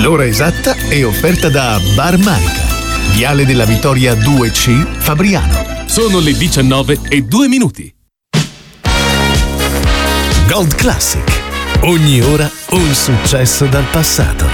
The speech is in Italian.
L'ora esatta è offerta da Bar Marica, Viale della Vittoria 2C, Fabriano. Sono le 19:02. Gold Classic. Ogni ora un successo dal passato.